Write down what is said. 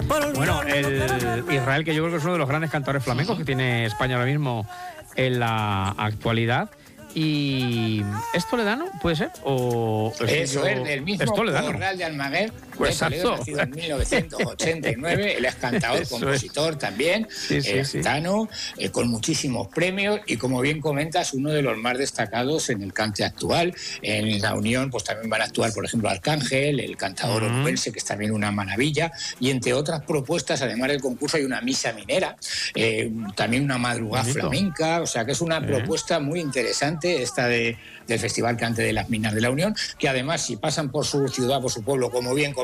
Bueno, el Israel, que yo creo que es uno de los grandes cantadores flamencos que tiene España ahora mismo en la actualidad. ¿Y es toledano, puede ser? ¿O eso es del mismo Corral de Almaguer, pues de Toledo, nacido en 1989. Él es cantador, compositor también, gitano, con muchísimos premios y, como bien comentas, uno de los más destacados en el cante actual. En la Unión pues también van a actuar, por ejemplo, Arcángel, el cantador onubense, que es también una maravilla, y entre otras propuestas, además del concurso, hay una misa minera, también una madrugada flamenca, o sea que es una propuesta muy interesante esta del Festival Cante de las Minas de la Unión, que además, si pasan por su ciudad, por su pueblo, como bien